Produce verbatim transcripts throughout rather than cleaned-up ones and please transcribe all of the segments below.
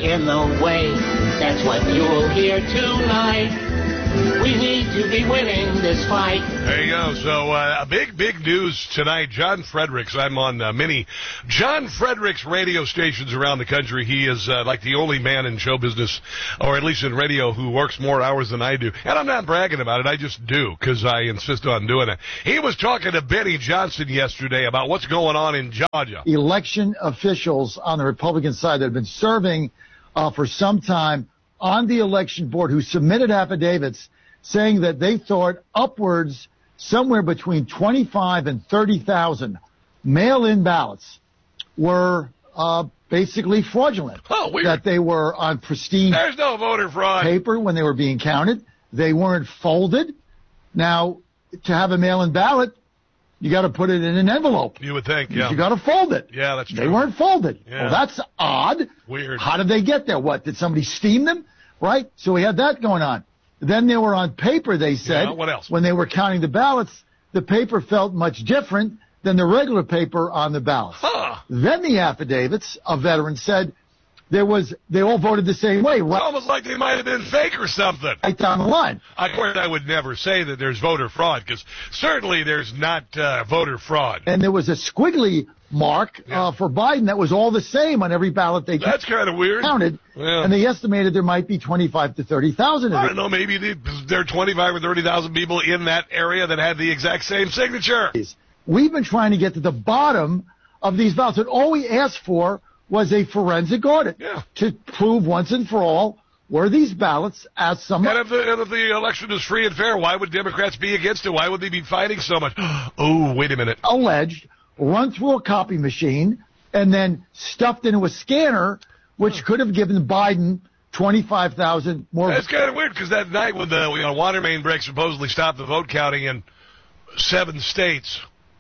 in the way. That's what you'll hear tonight. We need to be winning this fight. There you go. So, uh, big, big news tonight. John Fredericks. I'm on uh, many John Fredericks radio stations around the country. He is uh, like the only man in show business, or at least in radio, who works more hours than I do. And I'm not bragging about it. I just do because I insist on doing it. He was talking to Benny Johnson yesterday about what's going on in Georgia. Election officials on the Republican side that have been serving uh, for some time on the election board who submitted affidavits saying that they thought upwards somewhere between twenty-five and thirty thousand mail-in ballots were uh, basically fraudulent. Oh, weird. That they were on pristine There's no voter fraud. paper when they were being counted. They weren't folded. Now, to have a mail-in ballot, you got to put it in an envelope. You would think, yeah. You got to fold it. Yeah, that's true. They weren't folded. Yeah. Well, that's odd. Weird. How did they get there? What, did somebody steam them? Right? So we had that going on. Then they were on paper, they said. Yeah, what else? When they were counting the ballots, the paper felt much different than the regular paper on the ballots. Huh. Then the affidavits of veterans said there was, they all voted the same way. It's Right, almost like they might have been fake or something. right down the line. Of course, I would never say that there's voter fraud, because certainly there's not uh, voter fraud. And there was a squiggly mark Yeah. uh, for Biden that was all the same on every ballot they That's kind of weird. counted. Yeah. And they estimated there might be twenty-five to thirty thousand. I don't know, maybe the, there are twenty-five or thirty thousand people in that area that had the exact same signature. We've been trying to get to the bottom of these ballots, and all we asked for was a forensic audit Yeah. to prove once and for all, were these ballots as some And if, the, and if the election is free and fair, why would Democrats be against it? Why would they be fighting so much? Oh, wait a minute. alleged run through a copy machine and then stuffed into a scanner, which could have given Biden twenty-five thousand more. That's kind of weird, because that night when the you know, water main break supposedly stopped the vote counting in seven states,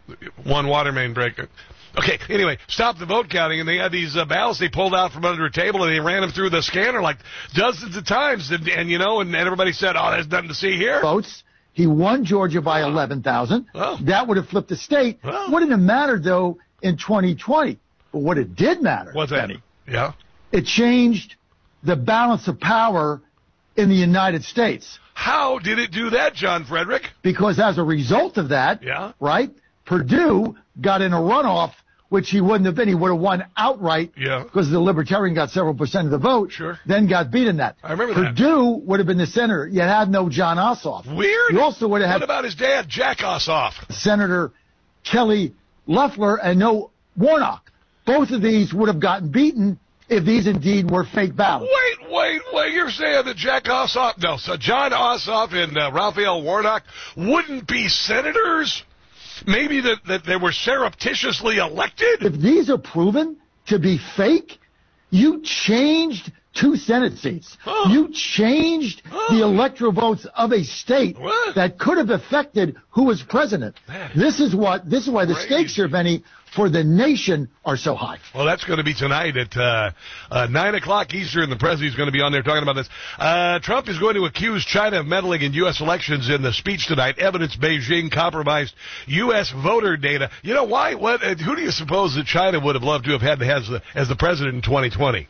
one water main break. Okay, anyway, stopped the vote counting, and they had these uh, ballots they pulled out from under a table, and they ran them through the scanner like dozens of times, and, and you know, and, and everybody said, oh, there's nothing to see here. Votes. He won Georgia by eleven thousand. Oh. That would have flipped the state. Oh. Wouldn't have mattered, though, in twenty twenty. But what it did matter, What's that? Benny, Yeah? it changed the balance of power in the United States. How did it do that, John Frederick? Because as a result of that, Yeah. right, Purdue got in a runoff, which he wouldn't have been. He would have won outright Yeah. because the Libertarian got several percent of the vote, Sure. then got beat in that. I remember that. Purdue would have been the senator. You had no John Ossoff. Weird. You also would have What had about his dad, Jack Ossoff? Senator Kelly Loeffler and no Warnock. Both of these would have gotten beaten if these indeed were fake ballots. Wait, wait, wait. You're saying that Jack Ossoff, no, so John Ossoff and uh, Raphael Warnock wouldn't be senators? Maybe that, that they were surreptitiously elected? If these are proven to be fake, you changed two Senate seats. Huh. You changed Huh. the electoral votes of a state What? that could have affected who was president. That This is what this is why the crazy. stakes here, Benny, for the nation are so high. Well, that's going to be tonight at uh, uh, nine o'clock Eastern. The president is going to be on there talking about this. Uh, Trump is going to accuse China of meddling in U S elections in the speech tonight. Evidence Beijing compromised U S voter data. You know why? What? Uh, who do you suppose that China would have loved to have had as the, as the president in twenty twenty?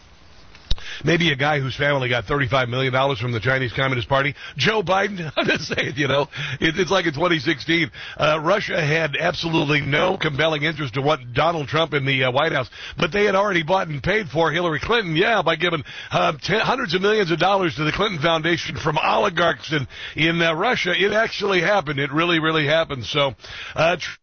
Maybe a guy whose family got thirty-five million dollars from the Chinese Communist Party. Joe Biden, I'm just saying, you know, it, it's like in twenty sixteen. Uh, Russia had absolutely no compelling interest to want Donald Trump in the uh, White House, but they had already bought and paid for Hillary Clinton, yeah, by giving uh, ten, hundreds of millions of dollars to the Clinton Foundation from oligarchs in, in uh, Russia. It actually happened. It really, really happened. So, uh, tr-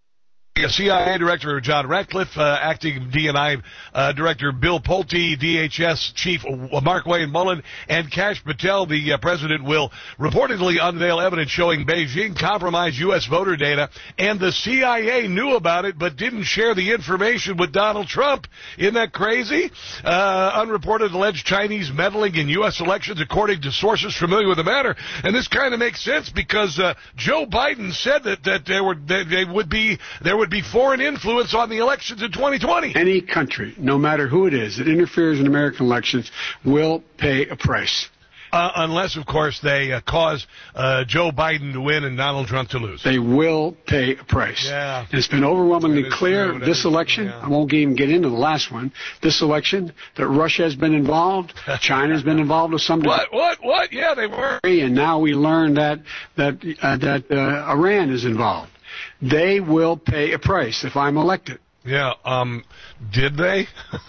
C I A Director John Ratcliffe, uh, acting D and I uh, Director Bill Pulte, D H S Chief Mark Wayne Mullen, and Kash Patel, the uh, president, will reportedly unveil evidence showing Beijing compromised U S voter data, and the C I A knew about it but didn't share the information with Donald Trump. Isn't that crazy? Uh, unreported alleged Chinese meddling in U S elections, according to sources familiar with the matter. And this kind of makes sense because uh, Joe Biden said that that there were that they would be there would be foreign influence on the elections in twenty twenty. Any country, no matter who it is, that interferes in American elections will pay a price. Uh, unless, of course, they uh, cause uh, Joe Biden to win and Donald Trump to lose. They will pay a price. Yeah. It's been overwhelmingly clear true. this is, election, yeah. I won't even get into the last one, this election, that Russia has been involved, China's been involved with some degree. What, what, what? Yeah, they were. And now we learn that, that, uh, that uh, Iran is involved. They will pay a price if I'm elected. Yeah, um, did they?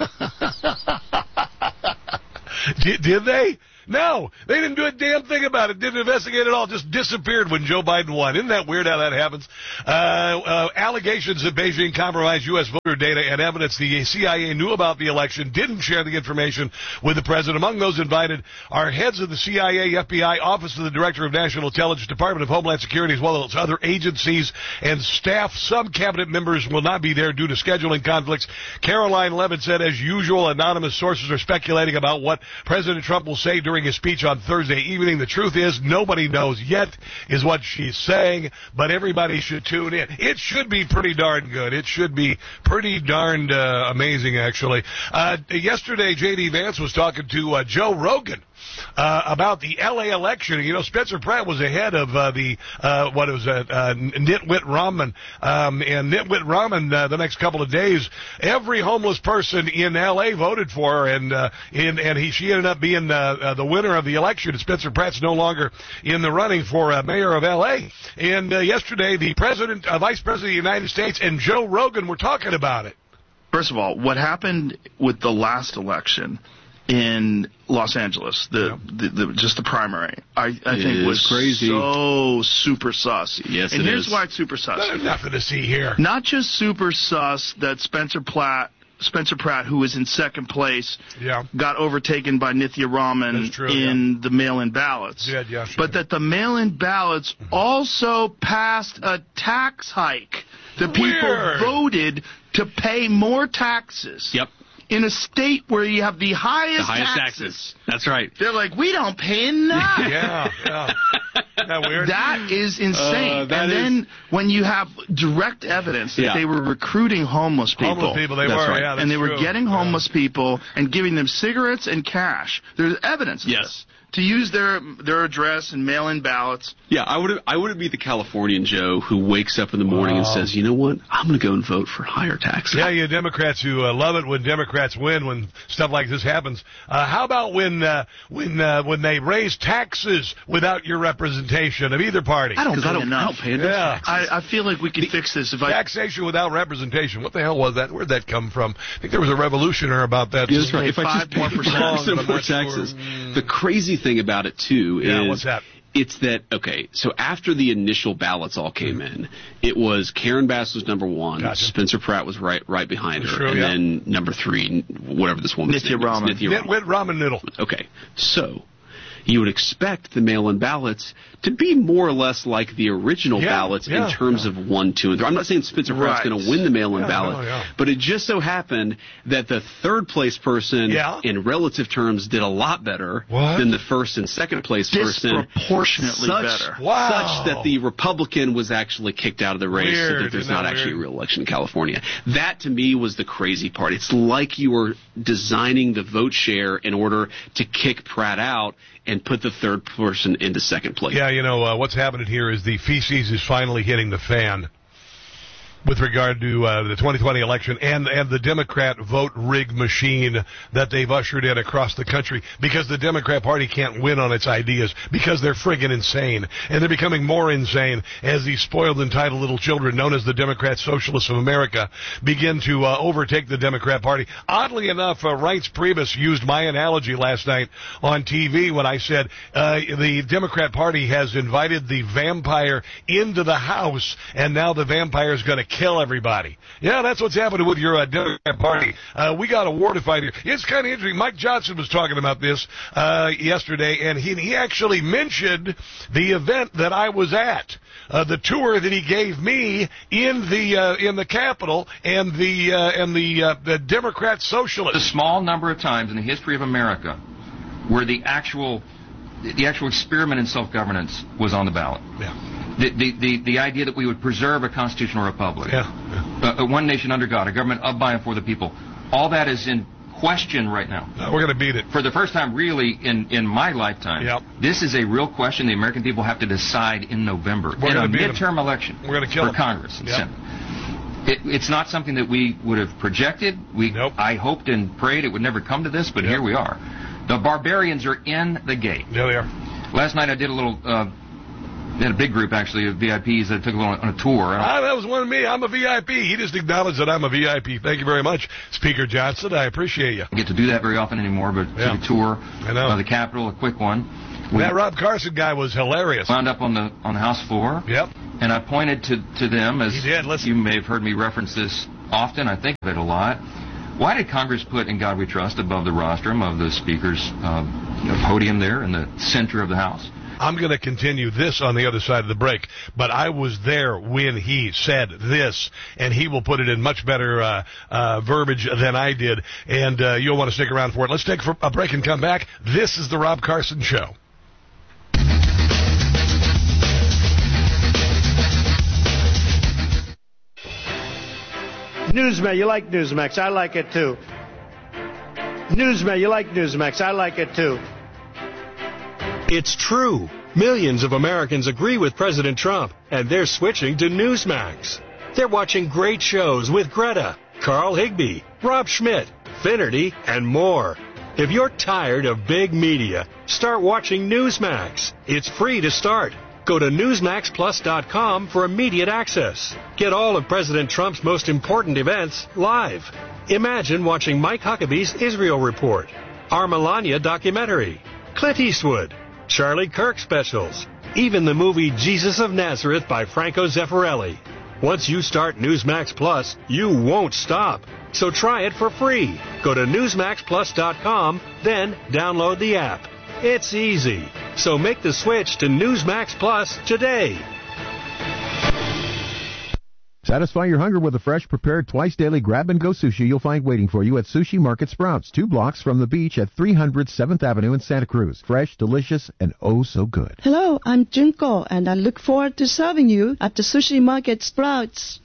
did, did they? No, they didn't do a damn thing about it. Didn't investigate at all. Just disappeared when Joe Biden won. Isn't that weird how that happens? Uh, uh, allegations that Beijing compromised U S voter data and evidence the C I A knew about the election, didn't share the information with the president. Among those invited are heads of the C I A, F B I, Office of the Director of National Intelligence, Department of Homeland Security, as well as other agencies and staff. Some cabinet members will not be there due to scheduling conflicts. Caroline Levitt said, as usual, anonymous sources are speculating about what President Trump will say during his speech on Thursday evening. The truth is, nobody knows yet, is what she's saying, but everybody should tune in. It should be pretty darn good. It should be pretty darned uh, amazing, actually. Uh, yesterday, J D. Vance was talking to uh, Joe Rogan Uh, about the L A election. You know, Spencer Pratt was ahead of uh, the, uh, what was it, uh, Nitwit Rahman. Um, and Nitwit Rahman, uh, the next couple of days, every homeless person in L A voted for her, and uh, in, and he, she ended up being uh, uh, the winner of the election. Spencer Pratt's no longer in the running for uh, mayor of L A. And uh, yesterday, the president, uh, vice president of the United States, and Joe Rogan were talking about it. First of all, what happened with the last election in Los Angeles, the, yeah. the, the just the primary, I, I think was crazy. So super sus. Yes, and it here's is. why it's super sus. There's nothing to see here. Not just super sus that Spencer Pratt, Spencer Pratt, who was in second place, yeah. got overtaken by Nithya Raman true, in yeah. the mail-in ballots. Yeah, yeah, sure. But that the mail-in ballots mm-hmm. also passed a tax hike. The people Weird. voted to pay more taxes. Yep. In a state where you have the highest, the highest taxes. taxes. That's right. They're like, we don't pay enough. yeah, yeah. Isn't that weird? That is insane. Uh, that and is... then when you have direct evidence that yeah. they were recruiting homeless people. Homeless people, they that's were, right. yeah, that's and they were true. getting homeless yeah. people and giving them cigarettes and cash. There's evidence of yes. this. To use their their address and mail-in ballots. Yeah, I would I wouldn't be the Californian Joe who wakes up in the morning wow. and says, you know what, I'm going to go and vote for higher taxes. Yeah, you Democrats who uh, love it when Democrats win, when stuff like this happens. Uh, how about when uh, when uh, when they raise taxes without your representation of either party? I don't pay I don't, enough. I don't pay enough yeah. taxes. I, I feel like we could the, fix this if I... Taxation without representation. What the hell was that? Where'd that come from? I think there was a revolutionary about that. Yeah, that's right. If five I just more pay percent more taxes. Sure. The crazy thing about it, too, Yeah, is what's that? It's that, okay, so after the initial ballots all came in, it was Karen Bass was number one, gotcha. Spencer Pratt was right right behind her, True, and yeah. then number three, whatever this woman's Nithya name is, Raman. Nithya Raman. Nitwit Raman Noodle. Okay, so you would expect the mail-in ballots to be more or less like the original yeah, ballots yeah, in terms yeah. of one, two, and three. I'm not saying Spencer Pratt's Right. going to win the mail-in Yeah, ballot, no, yeah. but it just so happened that the third place person, Yeah. in relative terms, did a lot better What? than the first and second place person. Disproportionately such, better. Wow. Such that the Republican was actually kicked out of the race, so Weird, that there's isn't not that actually weird? a real election in California. That, to me, was the crazy part. It's like you were designing the vote share in order to kick Pratt out and put the third person into second place. Yeah, you know, uh, what's happening here is the feces is finally hitting the fan with regard to uh, the twenty twenty election and and the Democrat vote rig machine that they've ushered in across the country, because the Democrat Party can't win on its ideas because they're friggin' insane, and they're becoming more insane as these spoiled, entitled little children known as the Democrat Socialists of America begin to uh, overtake the Democrat Party. Oddly enough, uh, Reince Priebus used my analogy last night on T V when I said uh, the Democrat Party has invited the vampire into the house, and now the vampire is going to kill everybody. Yeah, that's what's happening with your uh, Democrat Party. Uh, we got a war to fight here. It's kind of interesting. Mike Johnson was talking about this uh, yesterday, and he, he actually mentioned the event that I was at, uh, the tour that he gave me in the uh, in the Capitol, and the uh, and the uh, the Democrat Socialists. A small number of times in the history of America where the actual the actual experiment in self-governance was on the ballot. Yeah. The, the, the, the idea that we would preserve a constitutional republic, Yeah. uh, a one nation under God, a government of, by, and for the people, all that is in question right now. Uh, we're going to beat it. For the first time, really, in, in my lifetime, yep. this is a real question the American people have to decide in November. We're in a midterm them. election we're gonna kill for them. Congress and yep. Senate. It, it's not something that we would have projected. We, nope. I hoped and prayed it would never come to this, but yep. here we are. The barbarians are in the gate. There they are. Last night I did a little... Uh, We had a big group, actually, of V I Ps that took a little on a tour. Ah, that was one of me. I'm a V I P. He just acknowledged that I'm a V I P. Thank you very much, Speaker Johnson. I appreciate you. I get to do that very often anymore, but yeah. took a tour I know. of the Capitol, a quick one. We that Rob Carson guy was hilarious. Wound up on the on the House floor. Yep. And I pointed to, to them, as he did. Listen. You may have heard me reference this often. I think of it a lot. Why did Congress put In God We Trust above the rostrum of the Speaker's uh, you know, podium there in the center of the House? I'm going to continue this on the other side of the break, but I was there when he said this, and he will put it in much better uh, uh, verbiage than I did, and uh, you'll want to stick around for it. Let's take a break and come back. This is the Rob Carson Show. Newsmax, you like Newsmax. I like it too. Newsmax, you like Newsmax. I like it too. It's true. Millions of Americans agree with President Trump, and they're switching to Newsmax. They're watching great shows with Greta, Carl Higbie, Rob Schmidt, Finnerty, and more. If you're tired of big media, start watching Newsmax. It's free to start. Go to newsmax plus dot com for immediate access. Get all of President Trump's most important events live. Imagine watching Mike Huckabee's Israel Report, our Melania documentary, Clint Eastwood, Charlie Kirk specials, even the movie Jesus of Nazareth by Franco Zeffirelli. Once you start Newsmax Plus, you won't stop. So try it for free. Go to newsmax plus dot com, then download the app. It's easy. So make the switch to Newsmax Plus today. Satisfy your hunger with a fresh, prepared, twice-daily grab-and-go sushi you'll find waiting for you at Sushi Market Sprouts, two blocks from the beach at three hundred seventh Avenue in Santa Cruz. Fresh, delicious, and oh so good. Hello, I'm Junko, and I look forward to serving you at the Sushi Market Sprouts.